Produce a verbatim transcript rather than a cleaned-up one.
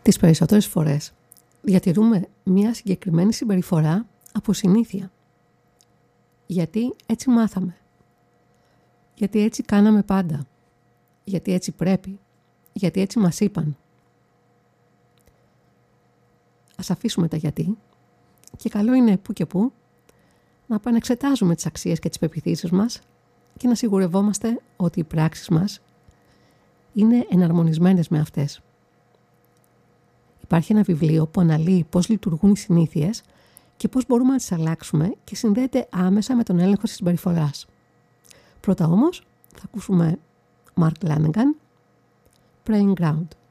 Τις περισσότερες φορές διατηρούμε μια συγκεκριμένη συμπεριφορά από συνήθεια. Γιατί έτσι μάθαμε. Γιατί έτσι κάναμε πάντα. Γιατί έτσι πρέπει. Γιατί έτσι μας είπαν. Ας αφήσουμε τα γιατί και καλό είναι που και που να επανεξετάζουμε τις αξίες και τις πεποιθήσεις μας και να σιγουρευόμαστε ότι οι πράξεις μας είναι εναρμονισμένες με αυτές. Υπάρχει ένα βιβλίο που αναλύει πώς λειτουργούν οι συνήθειες και πώς μπορούμε να τις αλλάξουμε και συνδέεται άμεσα με τον έλεγχο της συμπεριφοράς. Πρώτα όμως θα ακούσουμε Mark Lanegan, Praying Ground.